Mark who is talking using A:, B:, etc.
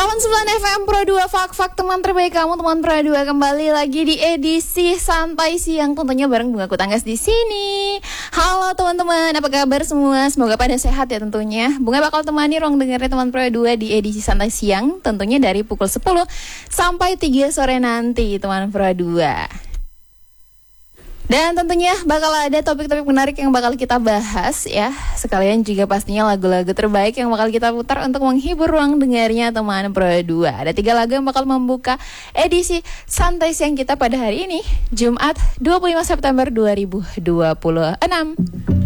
A: 89 FM Pro 2 Fak teman terbaik kamu, teman Pro 2 kembali lagi di edisi santai siang tentunya bareng Bunga Kutanggas di sini. Halo teman-teman, apa kabar semua? Semoga pada sehat ya tentunya. Bunga bakal temani ruang dengarnya teman Pro 2 di edisi santai siang tentunya dari pukul 10 sampai 3 sore nanti teman Pro 2. Dan tentunya bakal ada topik-topik menarik yang bakal kita bahas ya. Sekalian juga pastinya lagu-lagu terbaik yang bakal kita putar untuk menghibur ruang dengarnya teman Pro 2. Ada 3 lagu yang bakal membuka edisi santai siang kita pada hari ini, Jumat 25 September 2026.